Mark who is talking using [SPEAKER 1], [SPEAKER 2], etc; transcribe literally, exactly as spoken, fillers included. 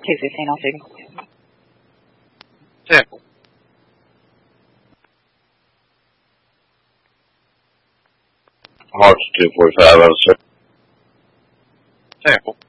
[SPEAKER 1] two fifteen oh two.
[SPEAKER 2] Sample.
[SPEAKER 3] Hearts two forty-five oh six.
[SPEAKER 2] Sample.